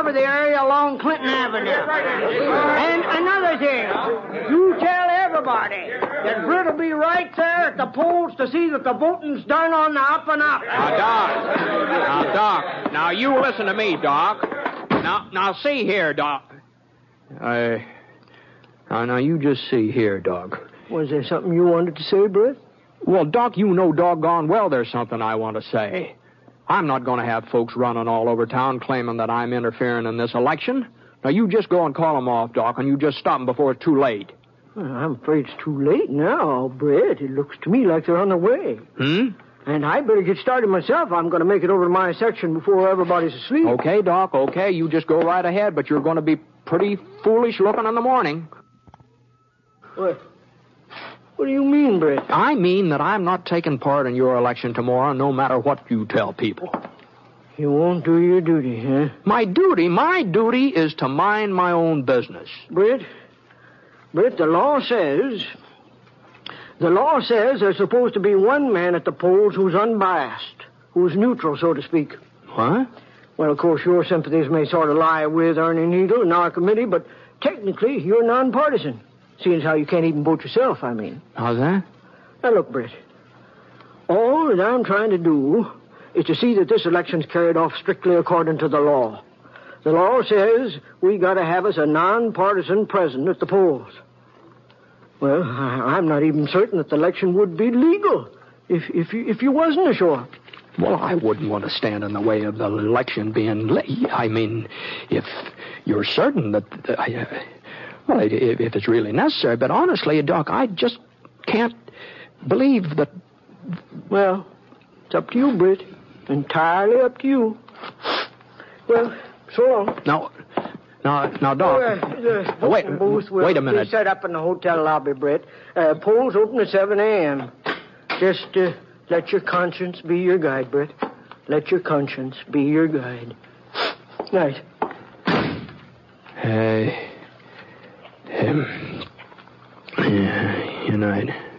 over the area along Clinton Avenue. And another thing, you tell everybody that Britt will be right there at the polls to see that the voting's done on the up and up. Now, Doc, now you listen to me, Doc. Now see here, Doc. Now you just see here, Doc. Was there something you wanted to say, Britt? Well, Doc, you know doggone well there's something I want to say. I'm not going to have folks running all over town claiming that I'm interfering in this election. Now, you just go and call them off, Doc, and you just stop them before it's too late. Well, I'm afraid it's too late now, Britt. It looks to me like they're on their way. And I better get started myself. I'm going to make it over to my section before everybody's asleep. Okay, Doc, okay. You just go right ahead, but you're going to be pretty foolish looking in the morning. What do you mean, Britt? I mean that I'm not taking part in your election tomorrow, no matter what you tell people. You won't do your duty, huh? My duty is to mind my own business. Britt, the law says there's supposed to be one man at the polls who's unbiased, who's neutral, so to speak. What? Well, of course, your sympathies may sort of lie with Ernie Needle and our committee, but technically, you're nonpartisan. Seeing as how you can't even vote yourself, I mean. How's that? Now, look, Britt. All that I'm trying to do is to see that this election's carried off strictly according to the law. The law says we got to have us a nonpartisan president at the polls. Well, I'm not even certain that the election would be legal if you wasn't ashore. Well, I wouldn't want to stand in the way of the election being I mean, if you're certain that... Well, if it's really necessary, but honestly, Doc, I just can't believe that... Well, it's up to you, Britt. Entirely up to you. Well, so long. Now, Doc... wait a minute. Be set up in the hotel lobby, Britt. Polls open at 7 a.m. Just let your conscience be your guide, Britt. Let your conscience be your guide. Night. Good night.